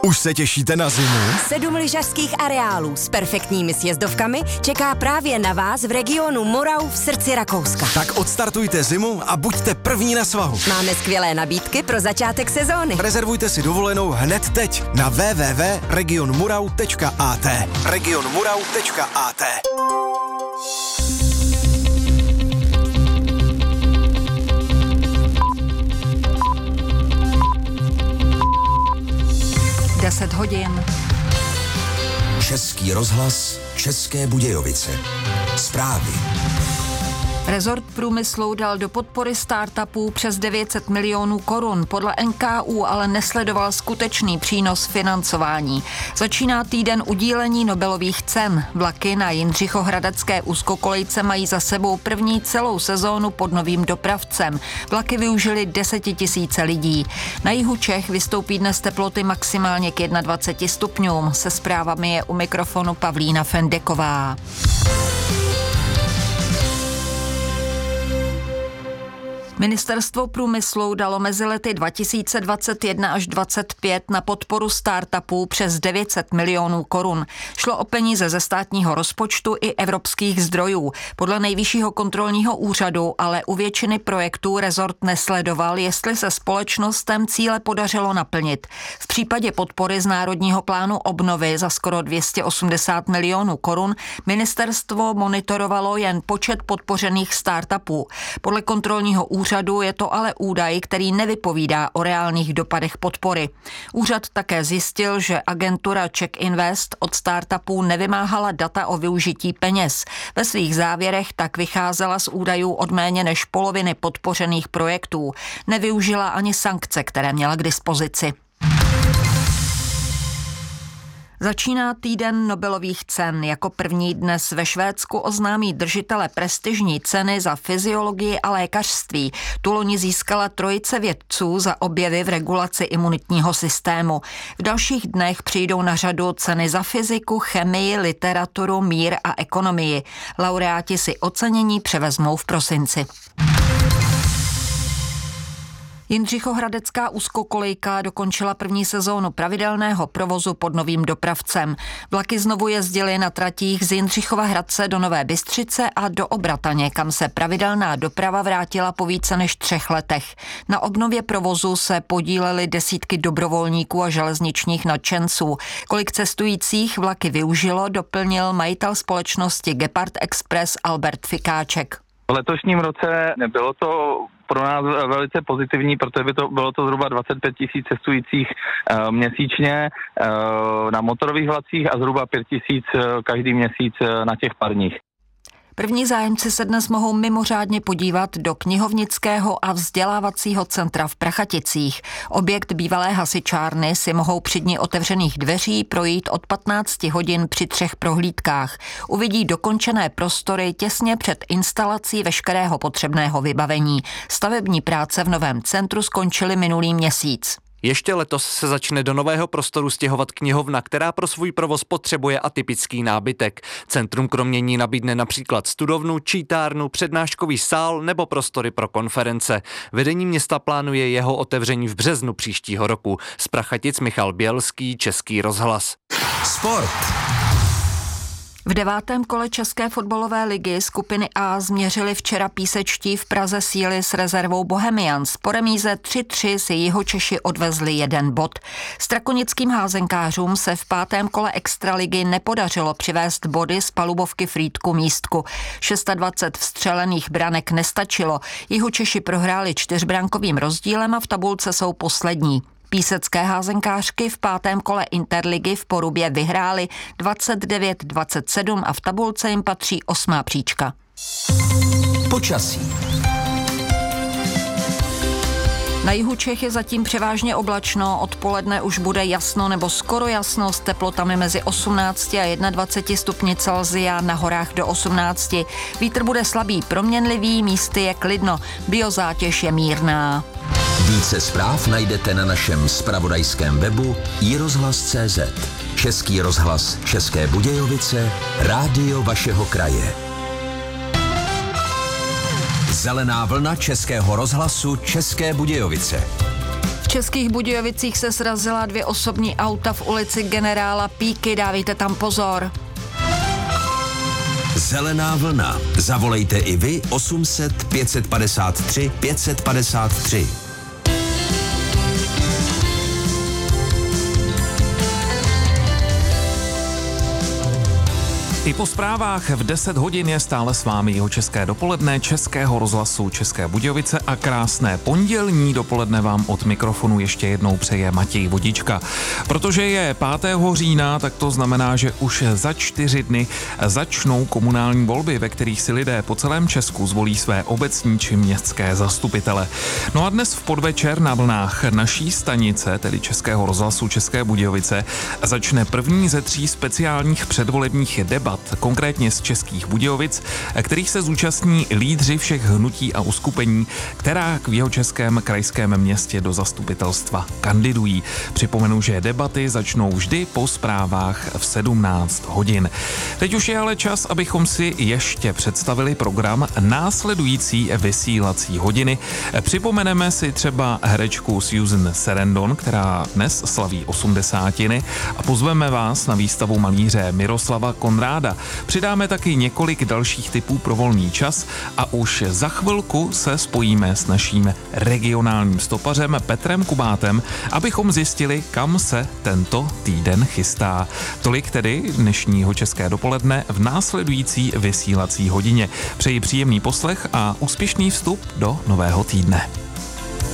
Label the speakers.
Speaker 1: Už se těšíte na zimu?
Speaker 2: 7 lyžařských areálů s perfektními sjezdovkami čeká právě na vás v regionu Morau v srdci Rakouska.
Speaker 1: Tak odstartujte zimu a buďte první na svahu.
Speaker 2: Máme skvělé nabídky pro začátek sezóny.
Speaker 1: Rezervujte si dovolenou hned teď na www.regionmurau.at. regionmurau.at.
Speaker 3: hodin.
Speaker 4: Český rozhlas, České Budějovice. Zprávy.
Speaker 3: Rezort průmyslu dal do podpory startupů přes 900 milionů korun. Podle NKÚ ale nesledoval skutečný přínos financování. Začíná týden udílení Nobelových cen. Vlaky na Jindřichohradecké úzkokolejce mají za sebou první celou sezónu pod novým dopravcem. Vlaky využili 10 000 lidí. Na jihu Čech vystoupí dnes teploty maximálně k 21 stupňům. Se zprávami je u mikrofonu Pavlína Fendeková. Ministerstvo průmyslu dalo mezi lety 2021 až 2025 na podporu startupů přes 900 milionů korun. Šlo o peníze ze státního rozpočtu i evropských zdrojů. Podle Nejvyššího kontrolního úřadu ale u většiny projektů rezort nesledoval, jestli se společnostem cíle podařilo naplnit. V případě podpory z Národního plánu obnovy za skoro 280 milionů korun ministerstvo monitorovalo jen počet podpořených startupů. Podle kontrolního úřadu je to ale údaj, který nevypovídá o reálných dopadech podpory. Úřad také zjistil, že agentura Czech Invest od startupů nevymáhala data o využití peněz. Ve svých závěrech tak vycházela z údajů od méně než poloviny podpořených projektů. Nevyužila ani sankce, které měla k dispozici. Začíná týden Nobelových cen. Jako první dnes ve Švédsku oznámí držitele prestižní ceny za fyziologii a lékařství. Tu loni získala trojice vědců za objevy v regulaci imunitního systému. V dalších dnech přijdou na řadu ceny za fyziku, chemii, literaturu, mír a ekonomii. Laureáti si ocenění převezmou v prosinci. Jindřichohradecká úzkokolejka dokončila první sezónu pravidelného provozu pod novým dopravcem. Vlaky znovu jezdily na tratích z Jindřichova Hradce do Nové Bystřice a do Obrataně, kam se pravidelná doprava vrátila po více než 3 letech. Na obnově provozu se podílely desítky dobrovolníků a železničních nadšenců. Kolik cestujících vlaky využilo, doplnil majitel společnosti Gepard Express Albert Fikáček.
Speaker 5: V letošním roce bylo to pro nás velice pozitivní, protože bylo to zhruba 25 000 cestujících měsíčně na motorových vlacích a zhruba 5 000 každý měsíc na těch parních.
Speaker 3: První zájemci se dnes mohou mimořádně podívat do knihovnického a vzdělávacího centra v Prachaticích. Objekt bývalé hasičárny si mohou při dni otevřených dveří projít od 15 hodin při 3 prohlídkách. Uvidí dokončené prostory těsně před instalací veškerého potřebného vybavení. Stavební práce v novém centru skončily minulý měsíc.
Speaker 6: Ještě letos se začne do nového prostoru stěhovat knihovna, která pro svůj provoz potřebuje atypický nábytek. Centrum kromě ní nabídne například studovnu, čítárnu, přednáškový sál nebo prostory pro konference. Vedení města plánuje jeho otevření v březnu příštího roku. Z Prachatic Michal Bělský, Český rozhlas.
Speaker 4: Sport.
Speaker 3: V 9. kole České fotbalové ligy skupiny A změřili včera písečtí v Praze síly s rezervou Bohemians. Po remíze 3-3 si Jihočeši odvezli 1 bod. Strakonickým házenkářům se v 5. kole extraligy nepodařilo přivést body z palubovky Frýdku Místku. 26 vstřelených branek nestačilo. Jihočeši prohráli 4brankovým rozdílem a v tabulce jsou poslední. Písecké házenkářky v 5. kole Interligy v Porubě vyhrály 29-27 a v tabulce jim patří 8. příčka.
Speaker 4: Počasí.
Speaker 3: Na jihu Čech je zatím převážně oblačno, odpoledne už bude jasno nebo skoro jasno s teplotami mezi 18 a 21 stupni Celsia, na horách do 18. Vítr bude slabý, proměnlivý, místy je klidno, biozátěž je mírná.
Speaker 4: Více zpráv najdete na našem zpravodajském webu iRozhlas.cz. Český rozhlas České Budějovice, rádio vašeho kraje. Zelená vlna Českého rozhlasu České Budějovice.
Speaker 3: Českých Budějovicích se srazila 2 osobní auta v ulici Generála Píky, dávejte tam pozor.
Speaker 4: Zelená vlna. Zavolejte i vy 800 553 553.
Speaker 7: I po zprávách v 10 hodin je stále s vámi Jihočeské dopoledne Českého rozhlasu České Budějovice a krásné pondělní dopoledne vám od mikrofonu ještě jednou přeje Matěj Vodička. Protože je 5. října, tak to znamená, že už za 4 dny začnou komunální volby, ve kterých si lidé po celém Česku zvolí své obecní či městské zastupitele. No a dnes v podvečer na vlnách naší stanice, tedy Českého rozhlasu České Budějovice, začne první ze 3 speciálních předvolebních debat, konkrétně z Českých Budějovic, kterých se zúčastní lídři všech hnutí a uskupení, která v Jihočeském krajském městě do zastupitelstva kandidují. Připomenu, že debaty začnou vždy po zprávách v 17 hodin. Teď už je ale čas, abychom si ještě představili program následující vysílací hodiny. Připomeneme si třeba herečku Susan Sarandon, která dnes slaví 80. a pozveme vás na výstavu malíře Miroslava Konráda. Přidáme taky několik dalších typů pro volný čas a už za chvilku se spojíme s naším regionálním stopařem Petrem Kubátem, abychom zjistili, kam se tento týden chystá. Tolik tedy dnešního České dopoledne v následující vysílací hodině. Přeji příjemný poslech a úspěšný vstup do nového týdne.